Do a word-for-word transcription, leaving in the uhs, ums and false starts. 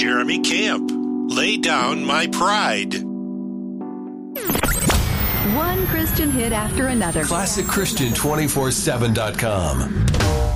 Jeremy Camp. Lay Down My Pride. One Christian hit after another. Classic Christian two forty-seven dot com.